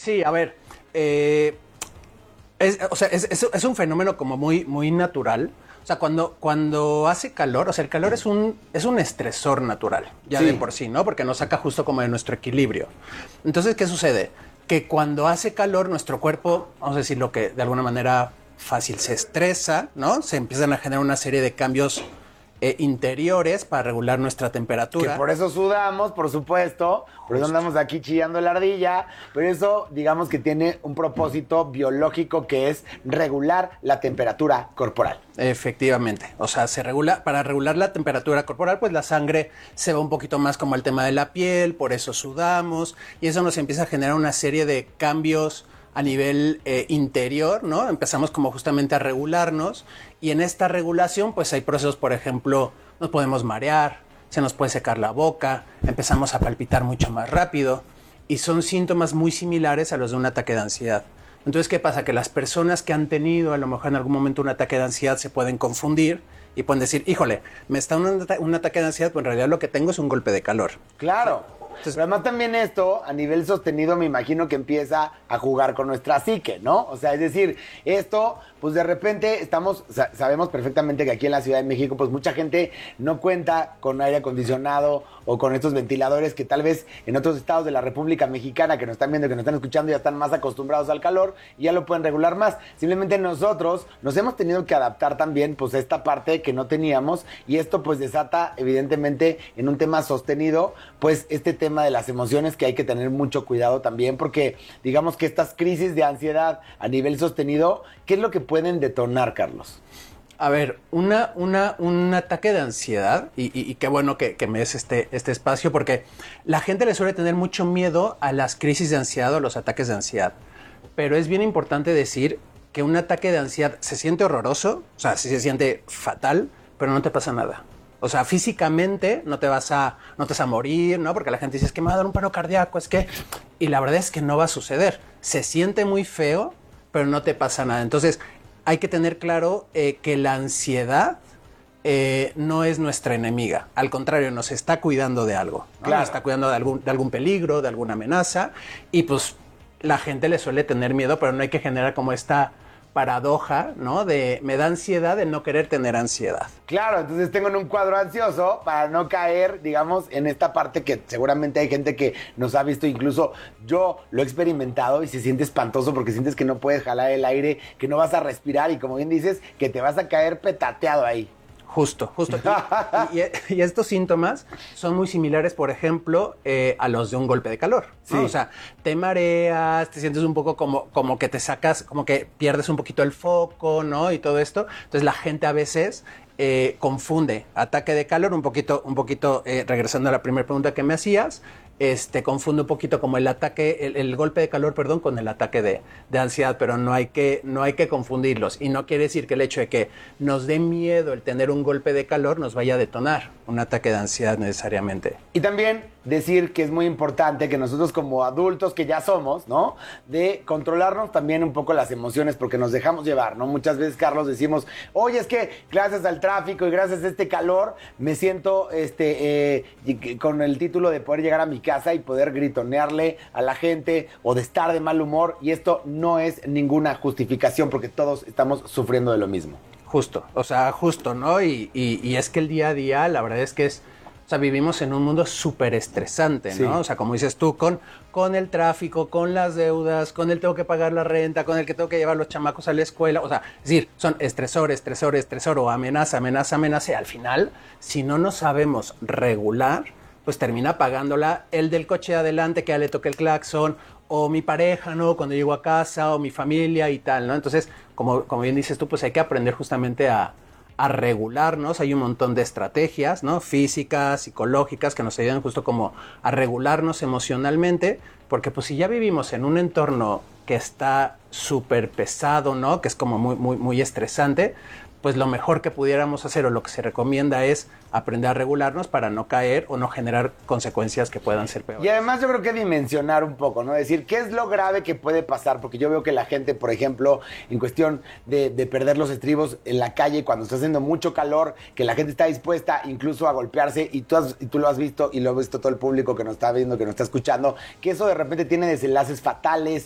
Sí, a ver, es un fenómeno como muy natural. O sea, cuando hace calor, o sea, el calor es un estresor natural, ya Sí. de por sí, ¿no? Porque nos saca justo como de nuestro equilibrio. Entonces, ¿qué sucede? Que cuando hace calor, nuestro cuerpo, vamos a decirlo que de alguna manera fácil, se estresa, ¿no? Se empiezan a generar una serie de cambios interiores para regular nuestra Que temperatura. por eso sudamos, por supuesto, por eso andamos aquí chillando la ardilla, pero eso digamos que tiene un propósito biológico que es regular la temperatura corporal. Efectivamente, o sea, para regular la temperatura corporal, pues la sangre se va un poquito más como el tema de la piel, por eso sudamos, y eso nos empieza a generar una serie de cambios a nivel interior, ¿no? Empezamos como justamente a regularnos, y en esta regulación, pues hay procesos, por ejemplo, nos podemos marear, se nos puede secar la boca, empezamos a palpitar mucho más rápido, y son síntomas muy similares a los de un ataque de ansiedad. Entonces, ¿qué pasa? Que las personas que han tenido a lo mejor en algún momento un ataque de ansiedad se pueden confundir y pueden decir, híjole, me está un ataque de ansiedad, pues en realidad lo que tengo es un golpe de calor. Claro. Entonces, Pero además también esto, a nivel sostenido, me imagino que empieza a jugar con nuestra psique, ¿no? O sea, es decir, esto, pues de repente sabemos perfectamente que aquí en la Ciudad de México, pues mucha gente no cuenta con aire acondicionado o con estos ventiladores que tal vez en otros estados de la República Mexicana que nos están viendo, que nos están escuchando, ya están más acostumbrados al calor y ya lo pueden regular más. Simplemente nosotros nos hemos tenido que adaptar también, pues a esta parte que no teníamos, y esto pues desata evidentemente en un tema sostenido, pues este tema de las emociones, que hay que tener mucho cuidado también, porque digamos que estas crisis de ansiedad a nivel sostenido, ¿qué es lo que pueden detonar, Carlos? a ver, un ataque de ansiedad, y qué bueno que me des este espacio, porque la gente le suele tener mucho miedo a las crisis de ansiedad o a los ataques de ansiedad. Pero es bien importante decir que un ataque de ansiedad se siente horroroso, o sea, sí se siente fatal, pero no te pasa nada. O sea, físicamente no te vas a morir, ¿no? Porque la gente dice, es que me va a dar un paro cardíaco, es que... Y la verdad es que no va a suceder. Se siente muy feo, pero no te pasa nada. Entonces, hay que tener claro que la ansiedad no es nuestra enemiga. Al contrario, nos está cuidando de algo, ¿no? Claro. Nos está cuidando de algún peligro, de alguna amenaza. Y pues la gente le suele tener miedo, pero no hay que generar como esta paradoja, ¿no? De me da ansiedad de no querer tener ansiedad. Claro, entonces tengo en un cuadro ansioso para no caer, digamos, en esta parte que seguramente hay gente que nos ha visto, incluso yo lo he experimentado y se siente espantoso porque sientes que no puedes jalar el aire, que no vas a respirar y como bien dices, que te vas a caer petateado ahí. Justo. Y estos síntomas son muy similares, por ejemplo, a los de un golpe de calor, ¿no? Sí. O sea, te mareas, te sientes un poco como que te sacas, como que pierdes un poquito el foco, ¿no? Y todo esto. Entonces la gente a veces confunde ataque de calor, un poquito regresando a la primera pregunta que me hacías, confunde un poquito como el golpe de calor, perdón, con el ataque de ansiedad, pero no hay que confundirlos. Y no quiere decir que el hecho de que nos dé miedo el tener un golpe de calor nos vaya a detonar un ataque de ansiedad necesariamente. Y también decir que es muy importante que nosotros como adultos que ya somos, ¿no? De controlarnos también un poco las emociones porque nos dejamos llevar, ¿no? Muchas veces, Carlos, decimos, oye, es que gracias al tráfico y gracias a este calor me siento con el título de poder llegar a mi casa y poder gritonearle a la gente o de estar de mal humor, y esto no es ninguna justificación porque todos estamos sufriendo de lo mismo. Justo, ¿no? Y es que el día a día, la verdad es que o sea, vivimos en un mundo súper estresante, ¿no? Sí. O sea, como dices tú, con el tráfico, con las deudas, con el tengo que pagar la renta, con el que tengo que llevar los chamacos a la escuela. O sea, es decir, son estresor, o amenaza. Y al final, si no nos sabemos regular, pues termina pagándola el del coche de adelante que ya le toque el claxon, o mi pareja, ¿no? Cuando llego a casa, o mi familia y tal, ¿no? Entonces, como bien dices tú, pues hay que aprender justamente a regularnos. Hay un montón de estrategias, ¿no? Físicas, psicológicas, que nos ayudan justo como a regularnos emocionalmente, porque pues si ya vivimos en un entorno que está súper pesado, ¿no? Que es como muy estresante, pues lo mejor que pudiéramos hacer o lo que se recomienda es aprender a regularnos para no caer o no generar consecuencias que puedan ser peores. Y además yo creo que dimensionar un poco, ¿no? Decir, ¿qué es lo grave que puede pasar? Porque yo veo que la gente, por ejemplo, en cuestión de perder los estribos en la calle cuando está haciendo mucho calor, que la gente está dispuesta incluso a golpearse, y tú lo has visto y lo ha visto todo el público que nos está viendo, que nos está escuchando, que eso de repente tiene desenlaces fatales,